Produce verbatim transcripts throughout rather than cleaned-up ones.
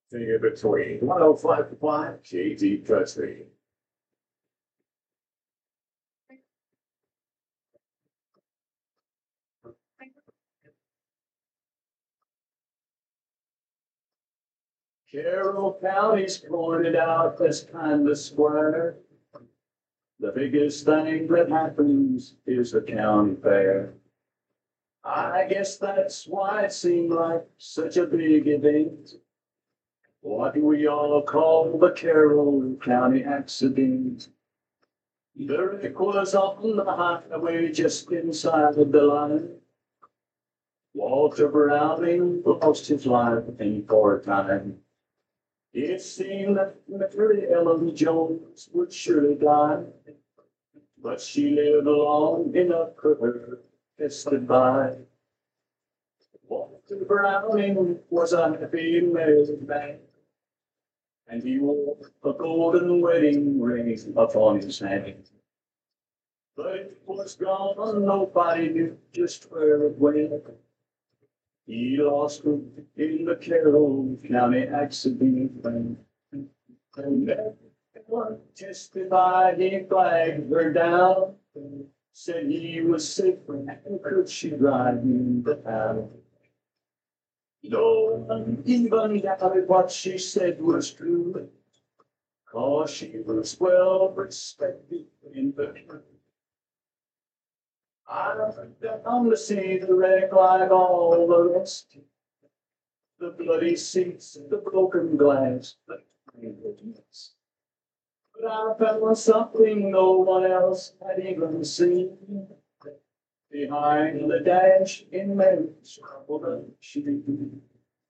Thing in between. one oh five point five K D Country. Carroll County's pointed out as kind of square. The biggest thing that happens is the county fair. I guess that's why it seemed like such a big event. What we all call the Carroll County accident. The wreck was on the highway just inside of the line. Walter Browning lost his life in four times. It seemed that Mary Ellen Jones would surely die, but she lived long enough for her tested by. Walter Browning was a happy married man, and he wore a golden wedding ring upon his hand. But it was gone, nobody knew just where it went. He lost it in the Carroll County accident. And everyone testified, he flagged her down, said he was sick and could she drive in the town. No one even doubted what she said was true, 'cause she was well respected in the community. I went down to see the wreck like all the rest. The bloody seats, the broken glass, the mess. But I found something no one else had even seen. Behind the dash in Mary's troubled machine.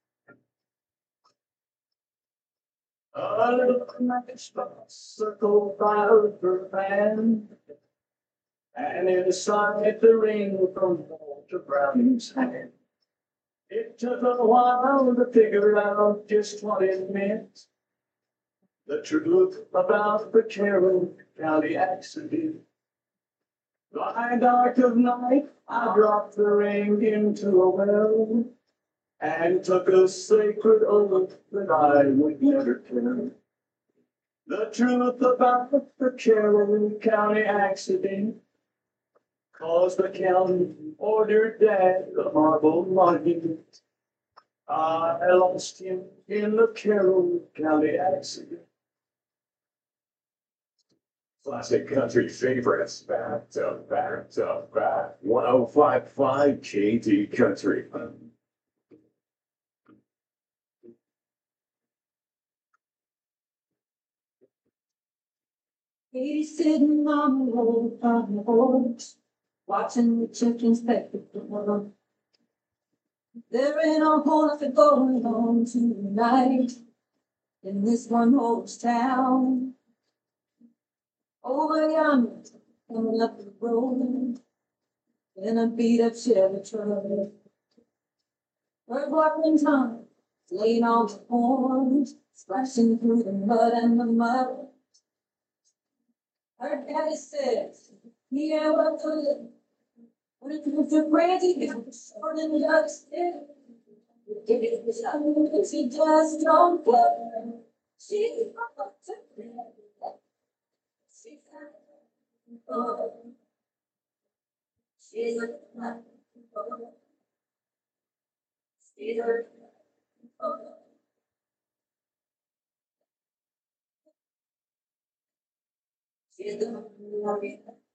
A little matchbox circled by her hand, and inside the ring from Walter Browning's hand. It took a while to figure out just what it meant. The truth about the Carroll County accident. By dark of night, I dropped the ring into a well, and took a sacred oath that I would never tell. The truth about the Carroll County accident. 'Cause the county ordered Dad a marble monument. I lost him in the Carroll County accident. Classic country favorites, back to back to back. one oh five point five K D Country. He's sitting on the old farm porch, watching the chickens peck the door. There ain't a whole lot going on tonight in this one horse town. Over yonder, coming up the road, in a beat up Chevy truck. Her walking tongue, laying on the horns, splashing through the mud and the mud. Her daddy says, he ain't what to live. When it comes to crazy, it's short and just still. She just don't care. She's not to care. She's not. She's not. She's not. She's the